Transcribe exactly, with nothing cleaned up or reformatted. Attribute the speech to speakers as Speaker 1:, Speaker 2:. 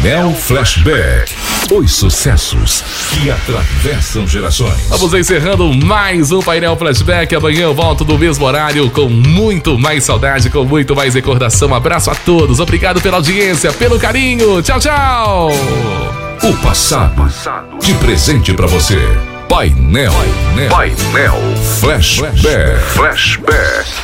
Speaker 1: Painel Flashback. Os sucessos que atravessam gerações.
Speaker 2: Vamos encerrando mais um Painel Flashback. Amanhã eu volto no mesmo horário com muito mais saudade, com muito mais recordação. Abraço a todos. Obrigado pela audiência, pelo carinho. Tchau, tchau.
Speaker 1: O passado de presente pra você. Painel, Painel Flashback. Flashback.